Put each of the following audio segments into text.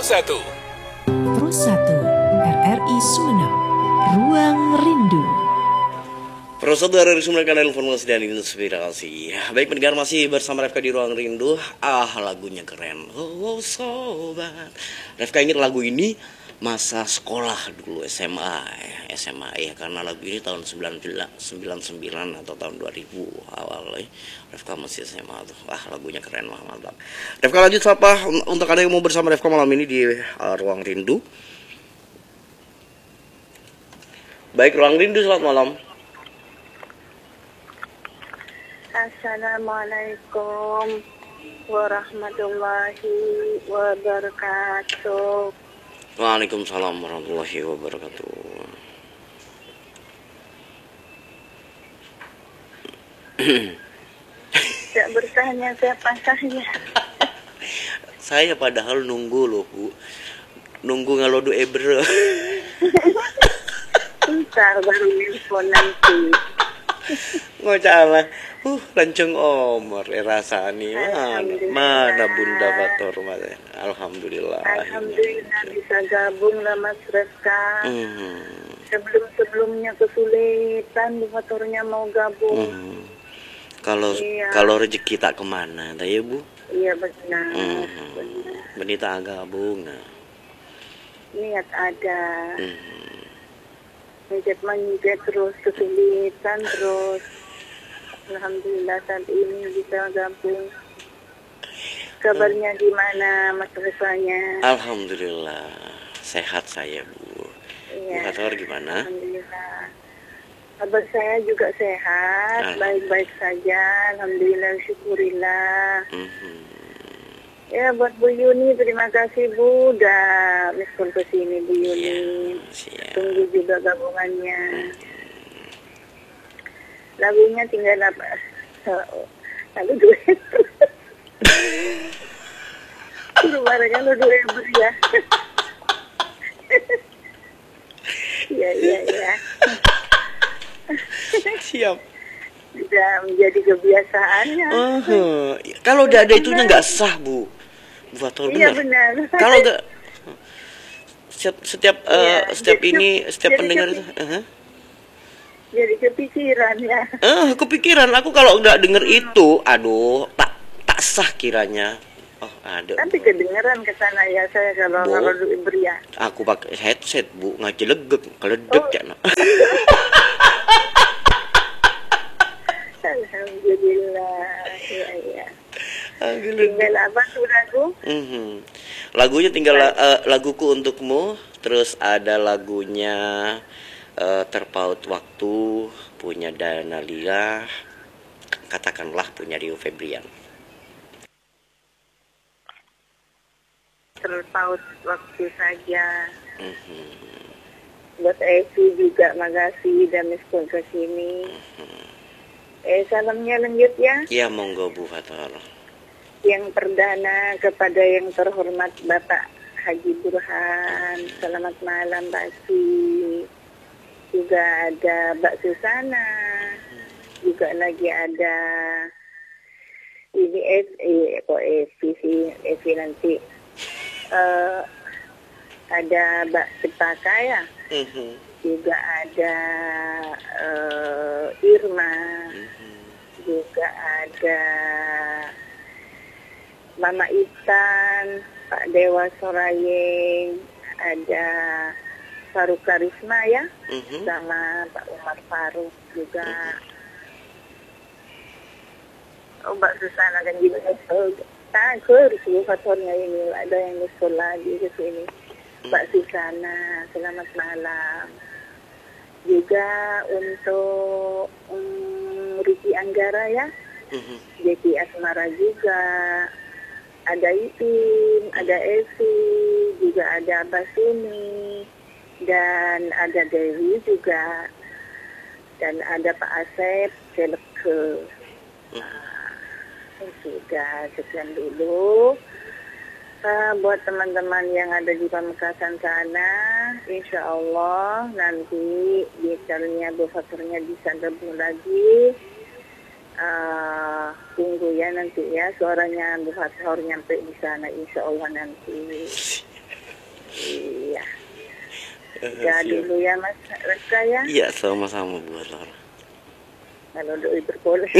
Pro 1 RRI Sumeneb, Ruang Rindu. Pro 1 RRI Sumeneb, kanal informasi dan inspirasi. Baik pendengar, masih bersama Refka di Ruang Rindu. Lagunya keren. Oh sobat, Refka ingat lagu ini masa sekolah dulu, SMA ya, karena lagu ini tahun 99 atau tahun 2000 awal ya. Refka masih SMA tuh. Lagunya keren, mantap. Refka lanjut sapa untuk ada yang mau bersama Refka malam ini di Ruang Rindu. Baik, Ruang Rindu, selamat malam. Assalamualaikum warahmatullahi wabarakatuh. Waalaikumsalam warahmatullahi wabarakatuh. Tidak bertanya siapa saya. Saya padahal nunggu loh, Bu. Nunggu ngalodo ebre. Bentar baru nelfon nanti. Ngocala. Lanceng omor rasani mana Bunda Bator. Alhamdulillah. Alhamdulillah bisa gabung lah Mas Refka. Sebelumnya kesulitan motornya mau gabung. Kalau rezeki tak kemana, tak ya Bu? Iya benar. Benita gabung. Niat ada. Manjat terus kesulitan terus. Alhamdulillah saat ini bisa gabung. Kabarnya gimana Mas Refanya? Alhamdulillah sehat saya, Bu. Iya. Bu Hator gimana? Alhamdulillah. Kabar saya juga sehat, baik-baik saja. Alhamdulillah, syukurillah. Ya buat Bu Yuni, terima kasih Bu udah miskol ke sini Bu Yuni. Tunggu juga gabungannya. Lagunya tinggal apa? Lalu duet. Suruh lo duet ya. Iya. Siap. Sudah menjadi kebiasaannya. Kalau udah ada itunya nggak sah, Bu. Buat benar. Iya benar. Kalau nggak setiap pendengar itu. Jadi kepikiran ya. Kepikiran aku kalau nggak denger itu, tak sah kiranya. Ada. Tapi kedengeran ke sana ya saya kalau beri ya. Aku pakai headset, Bu, ngaji legek, keledek ya. Alhamdulillah. Iya. Tinggal apa tuh lagu? Lagunya tinggal laguku untukmu. Terus ada lagunya Terpaut Waktu, punya Dana Lia, Katakanlah punya Rio Febrian. Terpaut waktu saja. Buat Evi juga makasih dan miskul ke sini. Salamnya lanjut ya. Ya monggo Bu Fathar. Yang perdana kepada yang terhormat Bapak Haji Burhan. Selamat malam Mbak Si. Juga ada Mbak Susana. Juga lagi ada ini Evi nanti. Ada Mbak Cepaka ya. Juga ada Irma. Juga ada Mama Itan, Pak Dewa Sorayeng, ada Faruk Karisma ya, sama Pak Umar Faruk juga. Mbak Susana kan juga takut fatornya ini ada yang nyusul lagi ke sini. Mbak Susana, selamat malam. Juga untuk Riki Anggara ya, Jeki Asmara juga, ada Ipin, ada Evi, juga ada Basuni, dan ada Dewi juga, dan ada Pak Asep, Seleke. Sudah sekian dulu. Buat teman-teman yang ada di Pamekasan sana, insya Allah nanti bicaranya bufaturnya bisa gabung lagi. Tunggu ya nanti ya suaranya bufatur nyampe di sana insya Allah nanti. Iya. Udah dulu ya Mas Reska ya. Iya, sama-sama buat Lara. Kalau doi berboleh.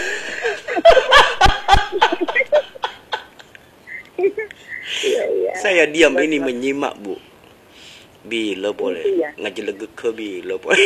Iya. Saya diam ini menyimak, Bu. Bila boleh. Iya. Ngajelegek ke bila boleh.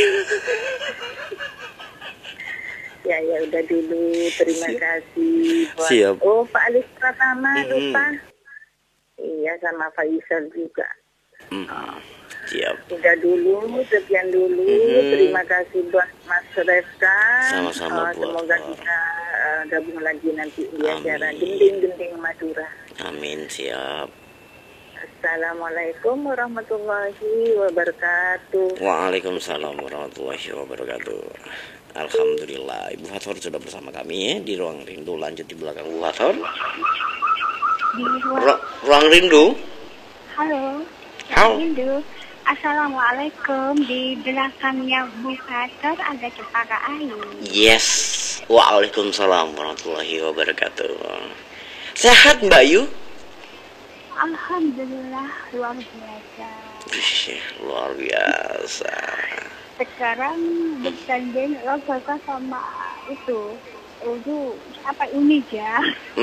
Ya udah dulu. Terima kasih buat. Siap. Oh, Pak Alis Pratama lupa. Mhm. Iya, sama Faisal juga. Siap. Udah dulu, sekian dulu. Terima kasih buat Mas Reska. Sama-sama buat semoga Lara. kita gabung lagi nanti di acara Amin. Gending-Gending Madura. Amin, siap. Assalamualaikum warahmatullahi wabarakatuh. Waalaikumsalam warahmatullahi wabarakatuh. Alhamdulillah, Ibu Hathor sudah bersama kami ya di Ruang Rindu. Lanjut di belakang Ibu Hathor. Di ruang. Ruang Rindu. Halo. Halo. Rindu. Assalamualaikum. Di belakangnya Bu Hathor ada cempaka ayu. Yes. Waalaikumsalam warahmatullahi wabarakatuh. Sehat Mbak Yu? Alhamdulillah luar biasa. Ih, luar biasa. Sekarang bertanding Rosa sama itu apa ini ya?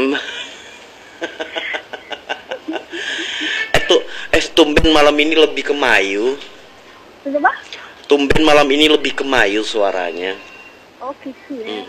Tumben malam ini lebih kemayu. Kenapa? Tumben malam ini lebih kemayu suaranya. Oh gitu ya.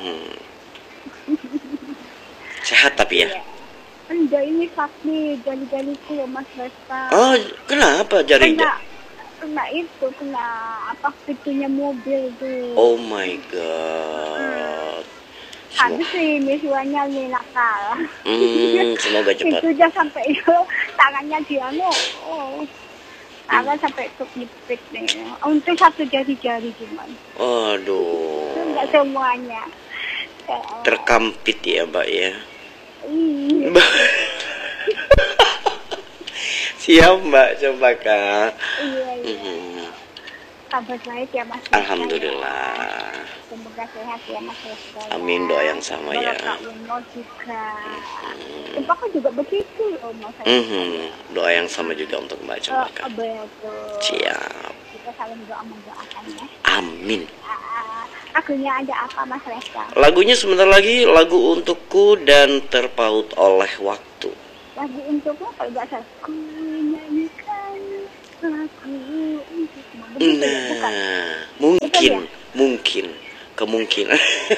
Sehat tapi ya? Iya. Enggak, ini sakit jari-jariku ya Mas Resta. Oh, kenapa jarinya? Kena itu, kena apa pintunya mobil tuh. Oh my god. Habis sih misuannya nih nakal. Semoga cepat. Itu aja sampai itu tangannya dia tangan sampai tuh nyepit nih. Untuk satu jari-jari cuman. Aduh. Enggak semuanya. Terkampit ya Mbak ya. Iya. Siap Mbak, coba Kak. Iya. Kabar baik ya Mas. Alhamdulillah. Semoga sehat ya Mas Resta. Amin, doa yang sama ya. Kak Uno juga. Cempaka juga begitu loh Mas. Doa yang sama juga untuk Mbak Cempaka. Betul. Siap. Kita saling doa mendoakan ya. Amin. Lagunya ada apa Mas Resta? Lagunya sebentar lagi, lagu untukku dan terpaut oleh waktu. Lagu untukmu kalau nggak salah. Ku nyanyikan lagu untukmu. Begitu ya, bukan? Mungkin, kemungkinan.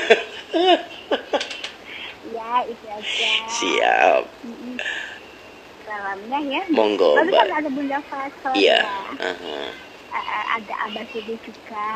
Ya, itu aja. Siap. Salamnya ya. Monggo, Lalu Mbak. kan ada Bunda Faso Iya. ya. Ada Abah Sudi juga.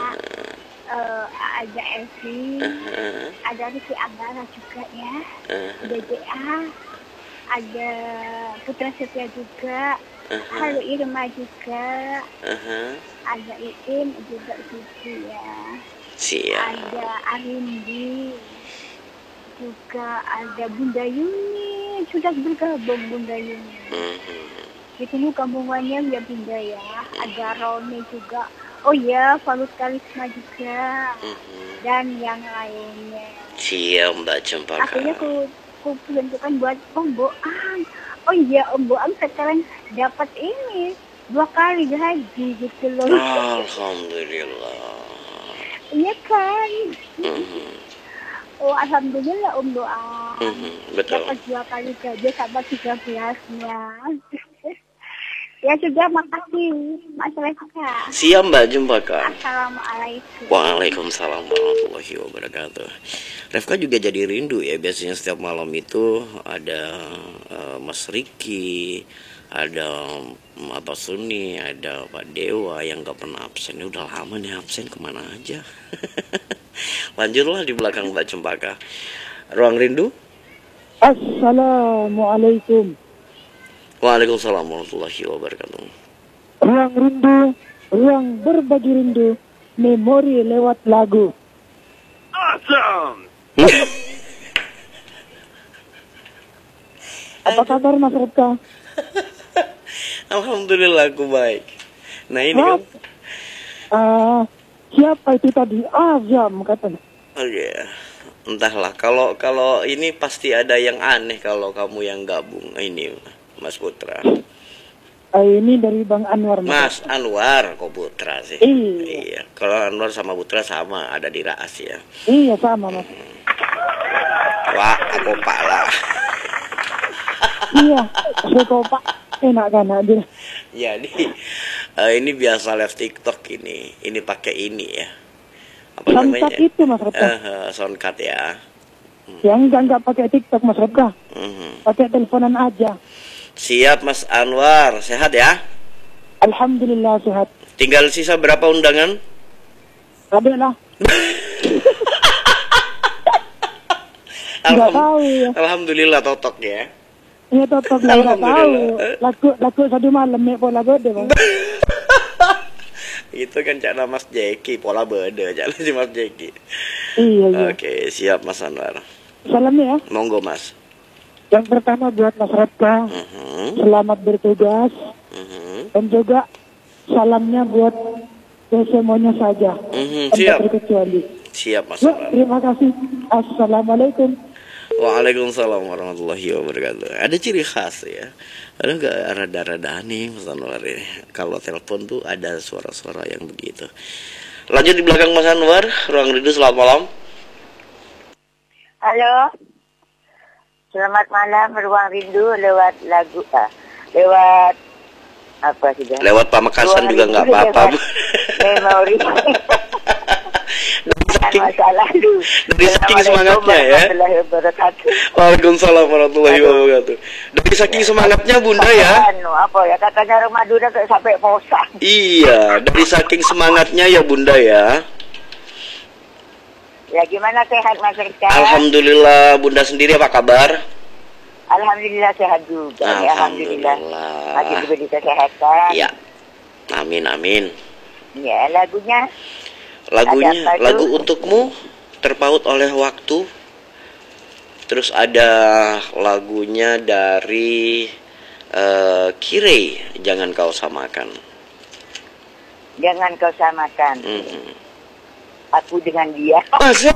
Ada Elvi. Ada Riki Anggara juga ya. DJA. Ada Putra Setia juga. Halo Irma juga. Ada Iin juga gitu ya. Siap. Ada Arindi juga, ada Bunda Yuni, sudah bergabung Bunda Yuni. Itu gabungannya ya Bunda ya. Ada Roni juga. Oh ya, Falut Karisma juga. Dan yang lainnya. Siap Mbak Cempaka. Akhirnya ku peruntukkan buat Om Boang. Oh iya, Om Boang sekarang dapat ini 2 kali gaji gitu loh. Alhamdulillah. Iya kan? Oh, alhamdulillah Om Boang. Betul. Dapat 2 kali gaji sama 13-nya. Ya sudah, makasih Mas Reka. Siap Mbak Cempaka. Assalamualaikum. Waalaikumsalam warahmatullahi wabarakatuh. Refka juga jadi rindu ya. Biasanya setiap malam itu ada Mas Riki, ada Abah Suni, ada Pak Dewa yang gak pernah absen. Udah lama nih absen, kemana aja. Lanjutlah di belakang Mbak Cempaka. Ruang Rindu. Assalamualaikum. Waalaikumsalam warahmatullahi wabarakatuh. Ruang rindu, ruang berbagi rindu, memori lewat lagu. Awesome. Apa kabar Mas Reka? Alhamdulillah aku baik. Nah ini kan. Siapa itu tadi? Azam katanya. Oh iya. Entahlah. Kalau ini pasti ada yang aneh kalau kamu yang gabung ini, Mas Putra. Ini dari Bang Anwar. Mas Anwar kok Putra sih? Iya. Kalau Anwar sama Putra sama, ada di Raas ya. Iya sama Mas. Wah, aku Pak lah. Iya, Pak. Enak kan hadir. Jadi ini biasa live TikTok ini. Ini pakai ini ya. Apa Soundcard namanya? itu Mas Repka. Soundcard ya. Yang enggak pakai TikTok Mas Repka. Pakai teleponan aja. Siap Mas Anwar, sehat ya? Alhamdulillah sehat. Tinggal sisa berapa undangan? Ada lah. Enggak tahu ya. Alhamdulillah totok ya. Iya totok enggak tahu. Laku satu malam mek pola bede Bang. Itu kan cak Mas Jeki, pola beda cak si Mas Jeki. Iya. Oke, siap Mas Anwar. Salamnya ya. Monggo Mas. Yang pertama buat Mas Repka, selamat bertugas, dan juga salamnya buat semuanya saja, siap. terkecuali. Siap Mas Ya, Anwar. terima kasih. Assalamualaikum. Waalaikumsalam warahmatullahi wabarakatuh. Ada ciri khas ya. Ada nggak rada-rada aneh Mas Anwar ini. Kalau telepon tuh ada suara-suara yang begitu. Lanjut di belakang Mas Anwar, Ruang Rindu, selamat malam. Halo. Selamat malam, Ruang Rindu lewat lagu lewat apa sudah? Lewat Pamekasan juga nggak apa-apa. Memori. Saking, masalah lu. dari saking semangatnya ya. Waalaikumsalam warahmatullahi wabarakatuh. Dari saking semangatnya Bunda ya. Apa ya katanya Ramadan udah sampai bosan. Iya, dari saking semangatnya ya Bunda ya. Ya gimana sehat Mas Rizka? Alhamdulillah, Bunda sendiri apa kabar? Alhamdulillah sehat juga. Ya, Alhamdulillah. Masih diberi kesehatan. Iya. Amin amin. Ya lagunya. Lagu untukmu, terpaut oleh waktu. Terus ada lagunya dari Kirei, jangan kau samakan. Jangan kau samakan. Aku dengan dia. Asik.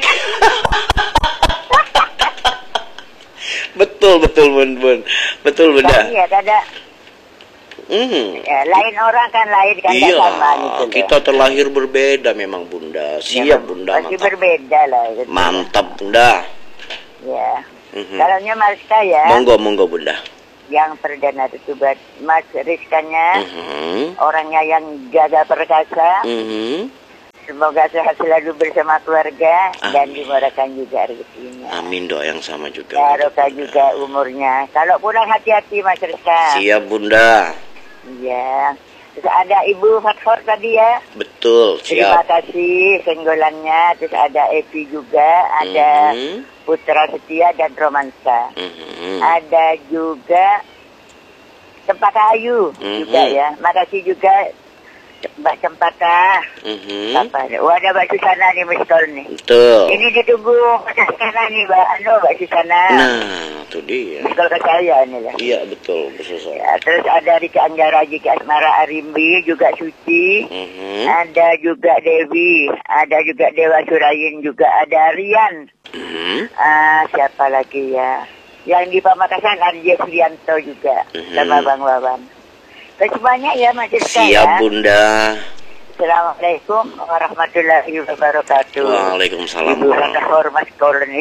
Betul Bun. Betul Bunda. Iya, ada. Ya, lain orang kan lain kan iya, sama gitu. Kita terlahir berbeda memang Bunda. Siap ya, Bunda. Pasti berbeda lah. Gitu. Mantap Bunda. Ya. Kalaunya Mariska ya. Monggo Bunda. Yang perdana itu buat Mas Rizkanya, orangnya yang jaga perkasa. Semoga sehat selalu bersama keluarga. Amin. Dan dimurahkan juga rezekinya. Amin, doa yang sama juga. Barokah juga umurnya. Kalau pulang hati-hati Mas Rizka. Siap Bunda. Iya. Terus ada Ibu Fathor tadi ya. Betul, siap. Terima kasih senggolannya. Terus ada Epi juga, ada Putra Setia dan Romansa. Ada juga Cempaka Ayu juga ya. Makasih juga Mbak Cempaka. Apa? Oh, ada Mbak Susana nih Mistol nih. Betul. Ini ditunggu Mbak Susana nih Mbak Susana. Nah, itu dia. Mistol ke saya nih lah. Iya betul, betul. Ya, terus ada Rika Anggara, Jika Asmara Arimbi, juga Suci. Ada juga Dewi, ada juga Dewa Surayin, juga ada Rian. Siapa lagi ya? Yang di Pamekasan Arya Sulianto juga, sama Bang Wawan. Semuanya ya Mas Rizka. Siap Bunda. Assalamualaikum warahmatullahi wabarakatuh. Waalaikumsalam. Ibu Raka Hormat Koloni.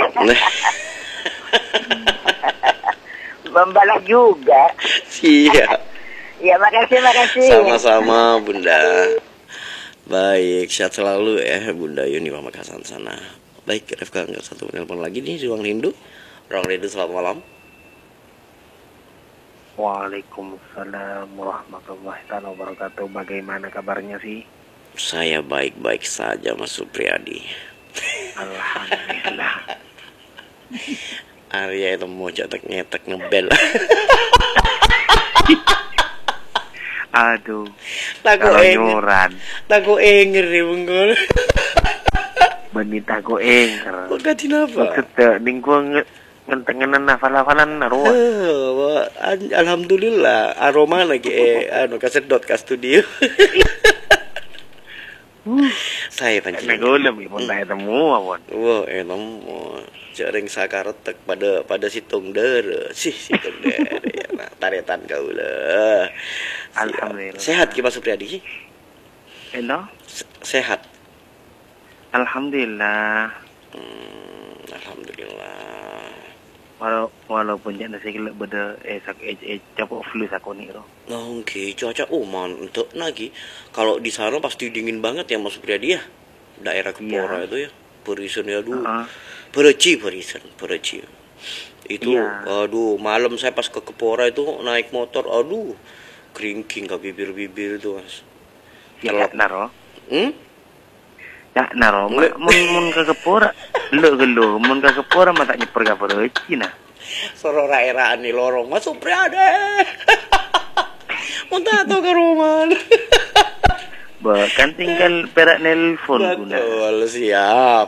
Membalas juga. Siap. Ya makasih. Sama-sama Bunda. Baik, sehat selalu ya Bunda Yuni Pamekasan sana. Baik, Refka nggak satu telepon lagi nih di Ruang Rindu. Ruang Rindu, selamat malam. Waalaikumsalam warahmatullahi wabarakatuh. Bagaimana kabarnya sih? Saya baik-baik saja Mas Supriyadi. Alhamdulillah. Arya itu mau nyetek ngebel. Aduh. Lagu enger ya Bungkul. Benita go enger. Kok ganti napa? Maksudnya ningguang ngentengenan hafal-hafalan naruh. Alhamdulillah aroma lagi kasedot ka studio. Saya pancing. Nagulem ipun tayo temu awon. Wah, jaring sakaretek pada situng dere. Situng dere ya. Nah, taretan kau lah. Alhamdulillah. Sehat ki Mas Supriyadi? Eno? Sehat. Alhamdulillah. Alhamdulillah. Walaupun jangan saya kira beda capok flu sakoni itu. Oh, oke, cuaca mantap lagi. Kalau di sana pasti dingin banget ya Mas Supriyadi ya. Daerah Kepora Iya. itu ya. Perisen ya aduh. Pereci. Itu Iya. aduh, malam saya pas ke Kepora itu naik motor, aduh. Keringking ke bibir-bibir itu, Mas. Ya naro. Hmm? Ya naro. Mun ke Kepora. Gelo. Mun ke Kepora mah tak nyeper ka Pereci nah. Soro raeraan nih lorong Mas Supriyadi. Mau tato ke rumah. Bahkan tinggal perak nelpon guna. Betul, siap.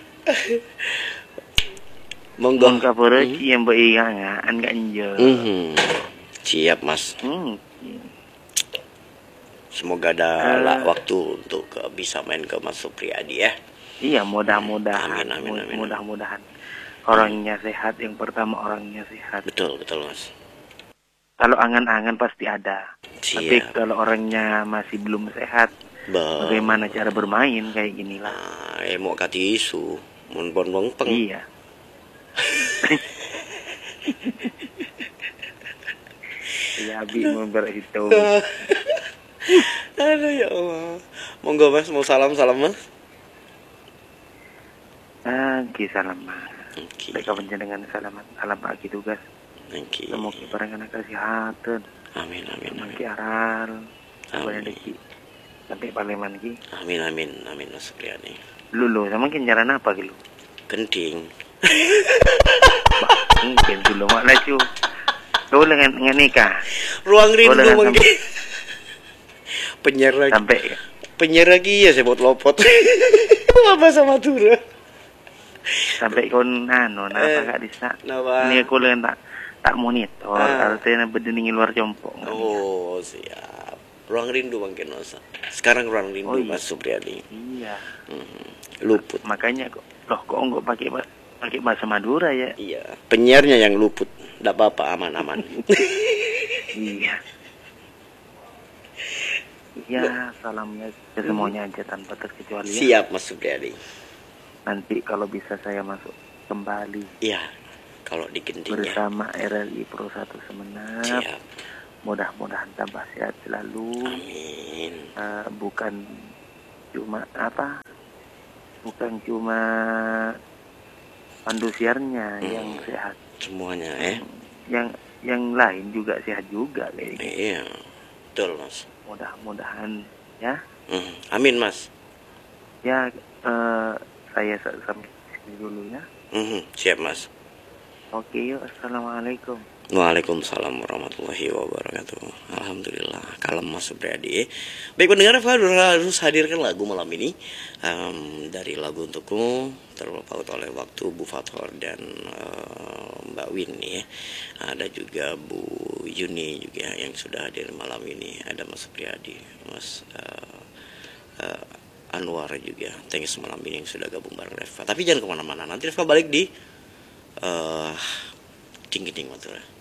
Monggo. Mun ka Pereci yang beigangan gak enjo. Siap, Mas. Semoga ada waktu untuk bisa main ke Mas Supriyadi ya. Iya, mudah-mudahan. Amin. Mudah-mudahan. Orangnya sehat, yang pertama orangnya sehat. Betul, Mas. Kalau angan-angan pasti ada. Siap. Tapi kalau orangnya masih belum sehat, bagaimana cara bermain kayak ginilah. Mau kati isu, mun bon peng. Iya. Iya, Abi mau berhitung. Aduh ya Allah. Monggo Mas, mau salam Mas. Salam Mas. Mereka panjenengan salam pagi tugas. Semoga barang kesehatan. Amin. Maki aral. Banyak deki. Sampai Paleman ki. Amin Mas Supriyadi. Lulu, sama kenjaran apa gitu? Kenting. Mungkin dulu mak lacu. Kau dengan nikah. Ruang rindu mungkin. Penyiar lagi ya saya buat lopot. Apa sama Tura? Sampai kau napa gak bisa. Ini aku tak monitor. Artinya berdening luar jompok. Oh siap. Ruang rindu mungkin Mas. Sekarang ruang rindu Mas Supriyadi. Iya. Luput. Makanya kok enggak pakai bahasa Madura ya? Iya. Penyiarnya yang luput. Enggak apa-apa, aman. Iya. Ya, salamnya ke semuanya aja tanpa terkecuali. Siap Mas Supriyadi. Nanti kalau bisa saya masuk kembali. Iya. Kalau di Gentingnya. Bersama RRI Pro 1 Semenap. Siap. Mudah-mudahan tambah sehat selalu. Amin. Bukan cuma pandu siarnya yang sehat. Semuanya Yang lain juga sehat juga kayak gitu. Iya. Betul Mas. Mudah-mudahan ya. Amin Mas. Ya, saya sampai sini dulu ya. Siap Mas. Oke yuk, assalamualaikum. Waalaikumsalam warahmatullahi wabarakatuh. Alhamdulillah, kalem Mas Supriyadi. Baik pendengar, harus hadirkan lagu malam ini dari Lagu Untukku terpaut oleh waktu Bu Fathor dan Mbak Win ya. Ada juga Bu Yuni juga yang sudah hadir malam ini. Ada Mas Supriyadi, Mas Anwar juga. Thanks malam ini yang sudah gabung bareng Reva. Tapi jangan kemana-mana. Nanti Reva balik di Ding Madura.